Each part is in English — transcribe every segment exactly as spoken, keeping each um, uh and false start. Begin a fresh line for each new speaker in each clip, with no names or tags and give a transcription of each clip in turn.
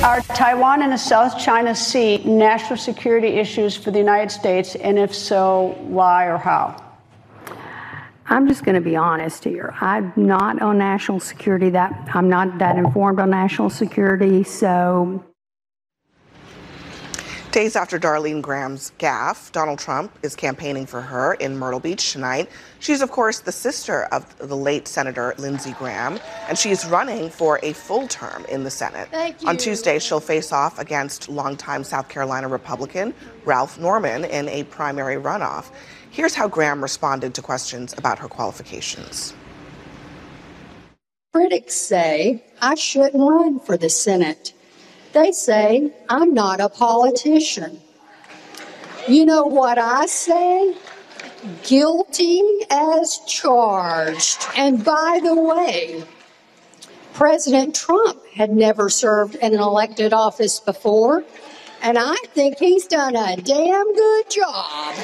Are Taiwan and the South China Sea national security issues for the United States? And if so, why or how?
I'm just going to be honest here. I'm not on national security. That I'm not that informed on national security. So.
Days after Darlene Graham's gaffe, Donald Trump is campaigning for her in Myrtle Beach tonight. She's, of course, the sister of the late Senator Lindsey Graham, and she's running for a full term in the Senate.
Thank you.
On Tuesday, she'll face off against longtime South Carolina Republican Ralph Norman in a primary runoff. Here's how Graham responded to questions about her qualifications.
Critics say I shouldn't run for the Senate. They say I'm not a politician. You know what I say? Guilty as charged. And by the way, President Trump had never served in an elected office before, and I think he's done a damn good job.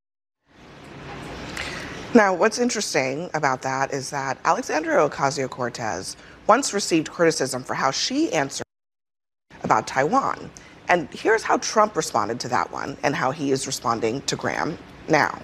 Now, what's interesting about that is that Alexandria Ocasio-Cortez once received criticism for how she answered about Taiwan. And here's how Trump responded to that one and how he is responding to Graham now.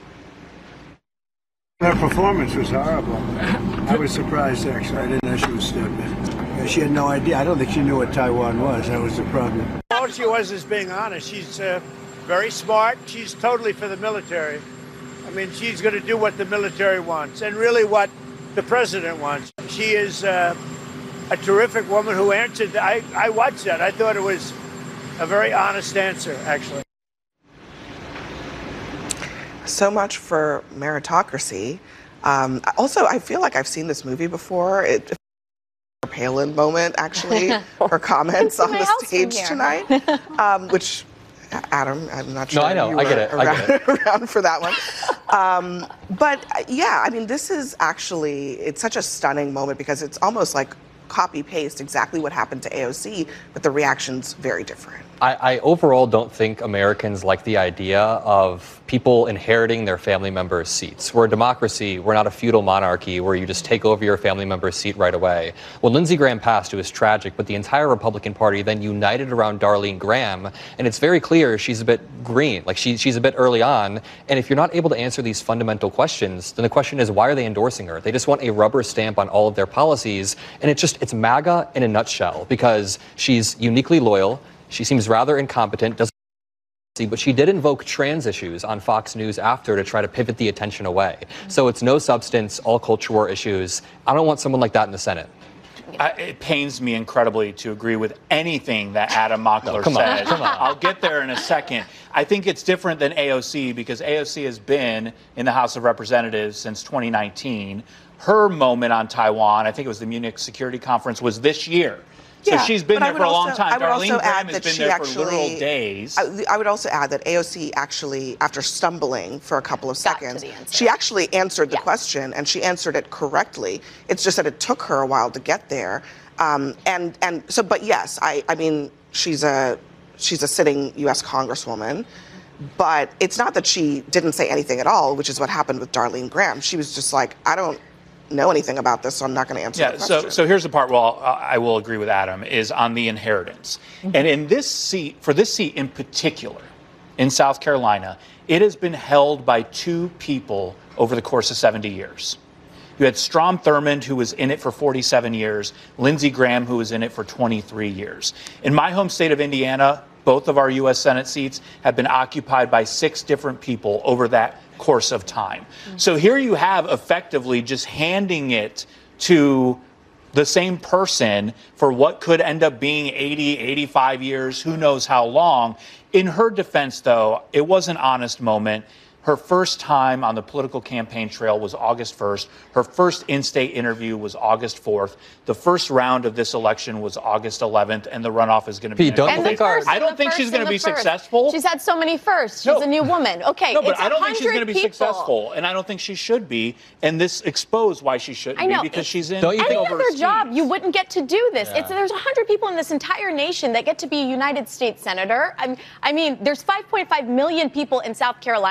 Her performance was horrible. I was surprised, actually. I didn't know she was stupid. She had no idea. I don't think she knew what Taiwan was. That was the problem.
All she was is being honest. She's uh, very smart. She's totally for the military. I mean, she's going to do what the military wants and really what the president wants. She is uh, a terrific woman who answered. I, I watched that. I thought it was a very honest answer, actually.
So much for meritocracy. Um, also, I feel like I've seen this movie before. It, Palin moment, actually, her comments on the stage tonight, um, which, Adam, I'm not sure.
No, I know.
You
I get it.
Around,
I get it.
around for that one. Um, but yeah, I mean, this is actually, it's such a stunning moment because it's almost like copy paste exactly what happened to A O C, but the reaction's very different.
I, I overall don't think Americans like the idea of people inheriting their family members' seats. We're a democracy. We're not a feudal monarchy where you just take over your family member's seat right away. When Lindsey Graham passed, it was tragic, but the entire Republican Party then united around Darlene Graham, and it's very clear she's a bit green, like she, she's a bit early on, and if you're not able to answer these fundamental questions, then the question is, why are they endorsing her? They just want a rubber stamp on all of their policies, and it's just, it's MAGA in a nutshell, because she's uniquely loyal. She seems rather incompetent, doesn't but she did invoke trans issues on Fox News after to try to pivot the attention away. So it's no substance, all culture war issues. I don't want someone like that in the Senate.
Uh, it pains me incredibly to agree with anything that Adam Mockler
no, come
says.
On, come on.
I'll get there in a second. I think it's different than A O C because A O C has been in the House of Representatives since twenty nineteen. Her moment on Taiwan, I think it was the Munich Security Conference, was this year. So
yeah,
she's been there for a long
also,
time.
Darlene
Graham has been there actually, for literal days.
I, I would also add that A O C actually, after stumbling for a couple of
Got
seconds, she actually answered the yeah. question, and she answered it correctly. It's just that it took her a while to get there. Um, and and so, but yes, I, I mean, she's a she's a sitting U S Congresswoman, but it's not that she didn't say anything at all, which is what happened with Darlene Graham. She was just like, I don't know anything about this, so I'm not going to answer
yeah,
the question.
So, so here's the part where I'll, I will agree with Adam, is on the inheritance. Mm-hmm. And in this seat, for this seat in particular, in South Carolina, it has been held by two people over the course of seventy years. You had Strom Thurmond, who was in it for forty-seven years, Lindsey Graham, who was in it for twenty-three years. In my home state of Indiana, both of our U S Senate seats have been occupied by six different people over that course of time. Mm-hmm. So here you have effectively just handing it to the same person for what could end up being eighty, eighty-five years, who knows how long. In her defense, though, it was an honest moment. Her first time on the political campaign trail was August first. Her first in-state interview was August fourth. The first round of this election was August eleventh, and the runoff is going to be.
Pete, don't
I
think
don't think, I don't think she's going to be first. successful.
She's had so many firsts. She's
no.
a new woman. Okay,
no, but
it's
I don't think she's going to be
people.
successful, and I don't think she should be. And this exposed why she shouldn't
I know.
be because she's in.
Don't you
Any
think
other job, you wouldn't get to do this.
Yeah.
It's there's one hundred people in this entire nation that get to be a United States senator. I, I mean, there's five point five million people in South Carolina.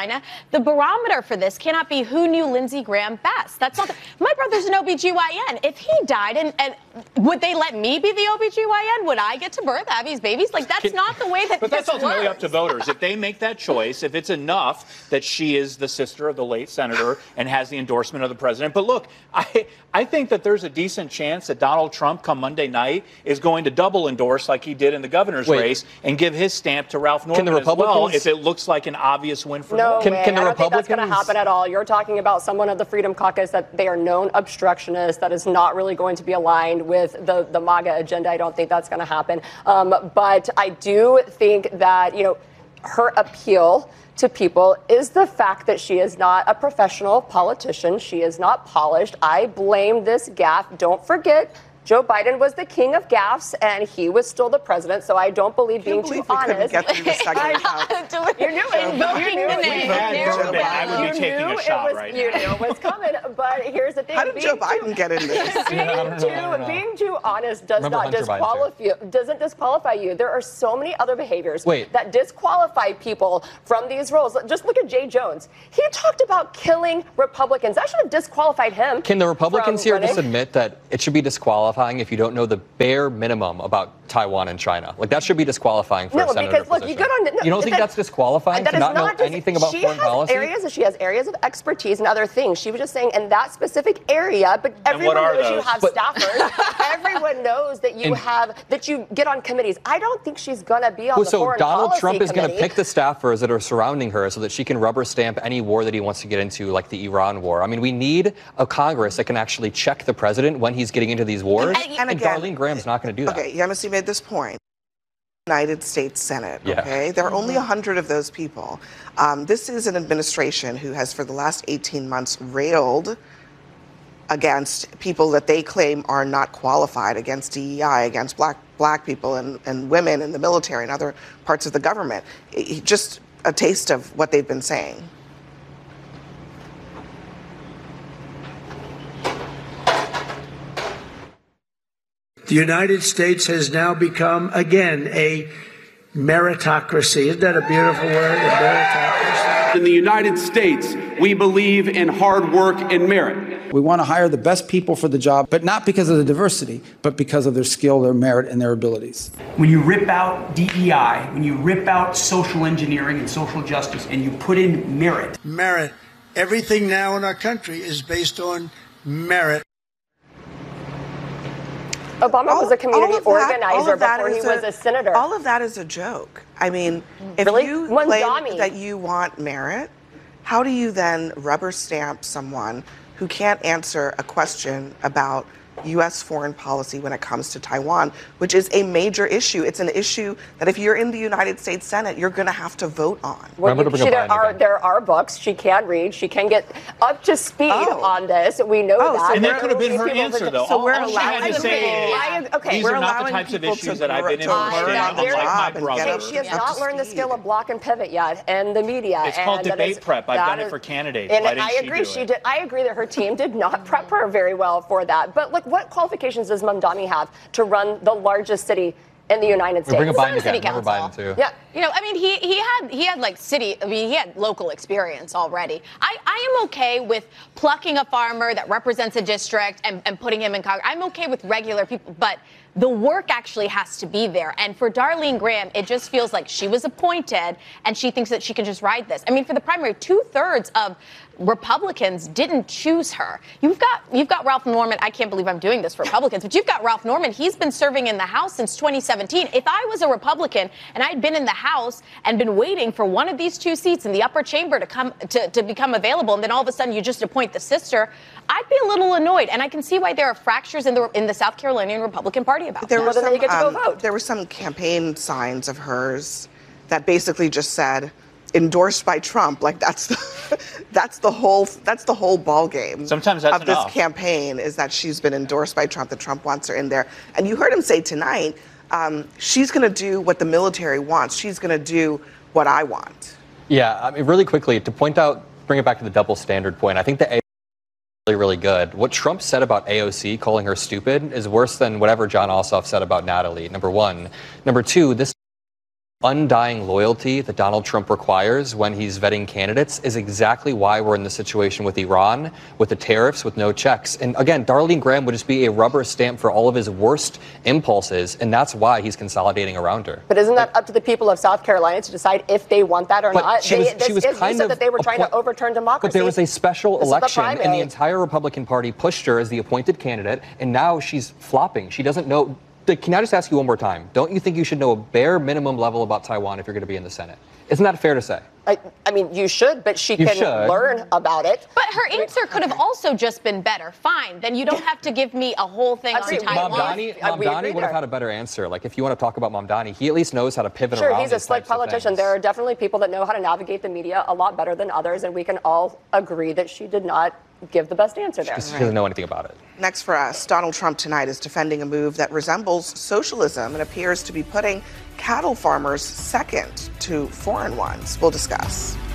the barometer for this cannot be who knew Lindsey Graham best. That's not the, my brother's an O B G Y N. If he died, and, and would they let me be the O B G Y N? Would I get to birth Abby's babies? Like, that's not the way that
But
this
that's ultimately
works.
up to voters. If they make that choice, if it's enough that she is the sister of the late senator and has the endorsement of the president. But look, I I think that there's a decent chance that Donald Trump come Monday night is going to double endorse like he did in the governor's
Wait.
race and give his stamp to Ralph Norman
the
as well
Republicans-
if it looks like an obvious win for
No
Norman.
Can-
way.
can the
I don't think that's going to
Republicans-
happen at all. You're talking about someone of the Freedom Caucus that they are known obstructionists. That is not really going to be aligned with the, the MAGA agenda. I don't think that's going to happen. Um, but I do think that, you know, her appeal to people is the fact that she is not a professional politician. She is not polished. I blame this gaffe. Don't forget, Joe Biden was the king of gaffes, and he was still the president. So I don't believe being
believe
too
we couldn't
honest.
get through this segment without-
You knew it.
Invoking
You knew
the
it.
name.
We've had
There we
bourbon.
go.
I would be
You
taking
knew
a
it
shot
was,
right
you
now.
knew it was coming, but here's the thing.
How did
being
Joe
too-
Biden get in this?
Being,
I don't know,
too,
I don't know.
being too honest does
Remember
not
Hunter Biden, too.
disqualify doesn't disqualify you. There are so many other behaviors
Wait.
that disqualify people from these roles. Just look at Jay Jones. He talked about killing Republicans. That should have disqualified him.
Can the Republicans
from
here just
running.
admit that it should be disqualifying if you don't know the bare minimum about Taiwan and China? Like, that should be disqualifying for
No,
a senator
because look,
position.
you go on. No,
you don't think
that-
that's disqualifying
that
to
is
not know
just-
anything about
she
foreign
has
policy?
Areas, she has areas of expertise and other things. She was just saying in that specific area, but everyone
are
knows you
those?
have
But-
staffers. Everyone knows that you
And-
have that you get on committees. I don't think she's gonna be on
Well,
the
so
foreign
Donald
policy
Trump is going to
committee.
pick the staffers that are surrounding her so that she can rubber stamp any war that he wants to get into, like the Iran war. I mean, we need a Congress that can actually check the president when he's getting into these wars.
And- and again-
Darlene Graham's not going to do that.
Okay, Yemisi made this point. United States Senate,
Yeah.
okay? There are only one hundred of those people. Um, this is an administration who has, for the last eighteen months, railed against people that they claim are not qualified, against D E I, against black black people and, and women in the military and other parts of the government. It- just a taste of what they've been saying.
The United States has now become, again, a meritocracy. Isn't that a beautiful word, a meritocracy?
In the United States, we believe in hard work and merit.
We want to hire the best people for the job, but not because of the diversity, but because of their skill, their merit, and their abilities.
When you rip out D E I, when you rip out social engineering and social justice, and you put in merit.
Merit. Everything now in our country is based on merit.
Obama was a community
all of that- all
organizer
of that
before he
is
was a senator.
All of that is a joke. I mean, if
Really?
you
Mondami.
claim that you want merit, how do you then rubber stamp someone who can't answer a question about U S foreign policy when it comes to Taiwan, which is a major issue? It's an issue that if you're in the United States Senate, you're going to have to vote on.
Well, you- she, there are there are books she can read. She can get up to speed
Oh.
on this. We know
Oh,
that.
so
And
There
that could have been
are
her
people
answer,
that-
though.
So
all,
we're
all she had
allowing
to say
people-
is,
I- okay.
these
We're
are not the
allowing
types of
people
issues
to
that I've been
grow- to
interested in,
learn on the
unlike my
job and
brother.
get
Okay, she has
up to
not learned the
speed.
skill of block and pivot yet, and the media.
It's called
and that
debate
is-
prep. I've
that
done it
is-
for candidates.
And
Why didn't
I
she
agree.
do
she
it?
did. I agree that her team did not prep her very well for that. But like, what qualifications does Mamdani have to run the largest city in the United
We
States?
bring a Biden
City
again. Remember Biden,
Council.
too.
Yeah.
You know, I mean, he he had he had like city. I mean, he had local experience already. I, I am okay with plucking a farmer that represents a district and, and putting him in Congress. I'm okay with regular people, but the work actually has to be there. And for Darlene Graham, it just feels like she was appointed and she thinks that she can just ride this. I mean, for the primary, two thirds of Republicans didn't choose her. You've got you've got Ralph Norman. I can't believe I'm doing this for Republicans, but you've got Ralph Norman. He's been serving in the House since twenty seventeen. If I was a Republican and I'd been in the House and been waiting for one of these two seats in the upper chamber to come to, to become available, and then all of a sudden you just appoint the sister, I'd be a little annoyed. And I can see why there are fractures in the in the South Carolinian Republican Party about
There
that.
were
then
some,
you get to go
um,
vote.
there were some campaign signs of hers that basically just said endorsed by Trump. Like that's the, that's the whole that's the whole ball game.
Sometimes that's
of this
enough.
campaign is that she's been endorsed by Trump. That Trump wants her in there. And you heard him say tonight, um, she's going to do what the military wants. She's going to do what I want.
Yeah, I mean, really quickly, to point out, bring it back to the double standard point, I think the A O C is really, really good. What Trump said about A O C, calling her stupid, is worse than whatever John Ossoff said about Natalie, number one. Number two, this undying loyalty that Donald Trump requires when he's vetting candidates is exactly why we're in the situation with Iran, with the tariffs, with no checks. And again, Darlene Graham would just be a rubber stamp for all of his worst impulses, and that's why he's consolidating around her.
But isn't that up to the people of South Carolina to decide if they want that or
But
not?
she was-
They- this
she was
is-
kind
you said
of
that they were trying to
appoint-
overturn democracy.
But there was a special
This is the
election, and the
primary.
entire Republican Party pushed her as the appointed candidate, and now she's flopping. She doesn't know. Can I just ask you one more time? Don't you think you should know a bare minimum level about Taiwan if you're going to be in the Senate? Isn't that fair to say?
I, I mean, you should, but she
You
can
should.
learn about it.
But her answer could have also just been better. Fine, then you don't have to give me a whole thing on Taiwan.
Mamdani,
Uh, we
Mamdani
agree
would have
there.
had a better answer. Like, if you want to talk about Mamdani, he at least knows how to pivot
Sure,
around.
he's a
these
slick
types of
politician.
things.
There are definitely people that know how to navigate the media a lot better than others, and we can all agree that she did not give the best answer there.
She doesn't know anything about it.
Next for us, Donald Trump tonight is defending a move that resembles socialism and appears to be putting cattle farmers second to foreign ones. We'll discuss.